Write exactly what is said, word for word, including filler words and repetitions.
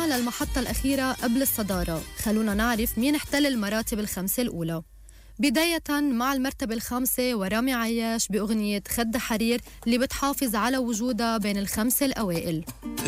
وصلنا للمحطة الأخيرة قبل الصدارة. خلونا نعرف مين احتل المراتب الخمسة الأولى. بداية مع المرتبة الخامسة ورامي عياش بأغنية خد حرير اللي بتحافظ على وجودها بين الخمسة الأوائل.